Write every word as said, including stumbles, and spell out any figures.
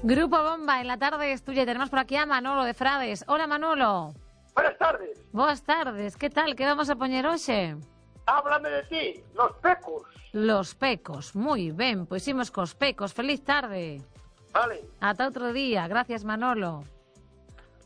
Grupo Bomba, en la tarde es tuya. Tenemos por aquí a Manolo de Frades. Hola, Manolo. Buenas tardes. Boas tardes. Que tal? Que vamos a poñer hoxe? Háblame de ti, los pecos. Los pecos. Moi ben, pois imos cos pecos. Feliz tarde. Vale. Ata outro día. Gracias, Manolo.